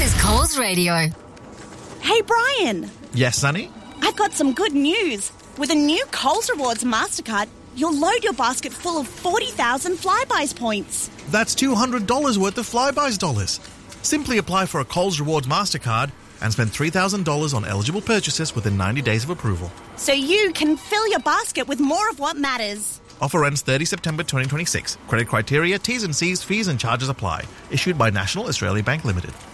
is Coles Radio. Hey, Brian. Yes, Sonny? I've got some good news. With a new Coles Rewards MasterCard, you'll load your basket full of 40,000 Flybuys points. That's $200 worth of Flybuys dollars. Simply apply for a Coles Rewards MasterCard and spend $3,000 on eligible purchases within 90 days of approval. So you can fill your basket with more of what matters. Offer ends 30 September 2026. Credit criteria, T's and C's, fees and charges apply. Issued by National Australia Bank Limited.